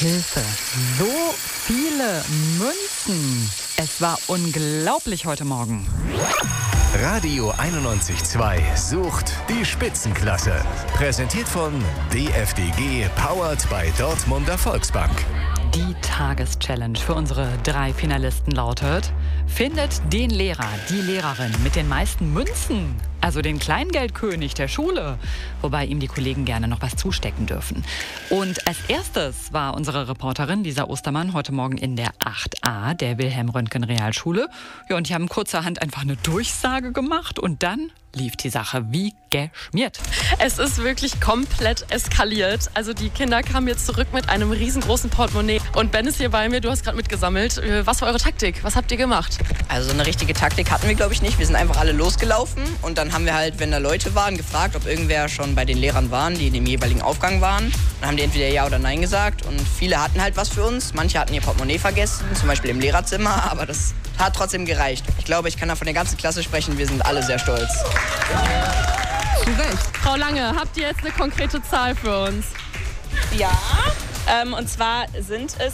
Hilfe, so viele Münzen. Es war unglaublich heute Morgen. Radio 91.2 sucht die Spitzenklasse. Präsentiert von DFDG, powered by Dortmunder Volksbank. Die Tageschallenge für unsere 3 Finalisten lautet: Findet den Lehrer, die Lehrerin mit den meisten Münzen, also den Kleingeldkönig der Schule, wobei ihm die Kollegen gerne noch was zustecken dürfen. Und als erstes war unsere Reporterin Lisa Ostermann heute Morgen in der 8a der Wilhelm-Röntgen-Realschule. Ja, und die haben kurzerhand einfach eine Durchsage gemacht und dann lief die Sache wie geschmiert. Es ist wirklich komplett eskaliert. Also die Kinder kamen jetzt zurück mit einem riesengroßen Portemonnaie. Und Ben ist hier bei mir, du hast gerade mitgesammelt. Was war eure Taktik? Was habt ihr gemacht? Also eine richtige Taktik hatten wir, glaube ich, nicht. Wir sind einfach alle losgelaufen und dann haben wir halt, wenn da Leute waren, gefragt, ob irgendwer schon bei den Lehrern waren, die in dem jeweiligen Aufgang waren. Dann haben die entweder Ja oder Nein gesagt und viele hatten halt was für uns. Manche hatten ihr Portemonnaie vergessen, zum Beispiel im Lehrerzimmer, aber das hat trotzdem gereicht. Ich glaube, ich kann da von der ganzen Klasse sprechen, wir sind alle sehr stolz. Zu Recht. Frau Lange, habt ihr jetzt eine konkrete Zahl für uns? Ja, und zwar sind es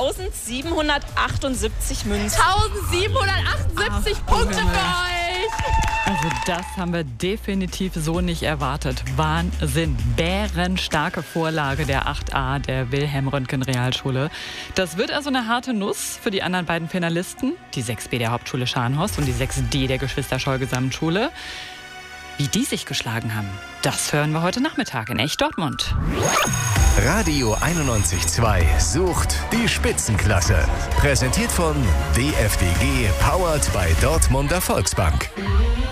1778 Münzen. 1778 Punkte für euch! Also das haben wir definitiv so nicht erwartet. Wahnsinn. Bärenstarke Vorlage der 8a der Wilhelm-Röntgen-Realschule. Das wird also eine harte Nuss für die anderen beiden Finalisten. Die 6b der Hauptschule Scharnhorst und die 6d der Geschwister-Scholl-Gesamtschule. Wie die sich geschlagen haben, das hören wir heute Nachmittag in Echt Dortmund. Radio 91.2 sucht die Spitzenklasse. Präsentiert von DFDG, powered by Dortmunder Volksbank.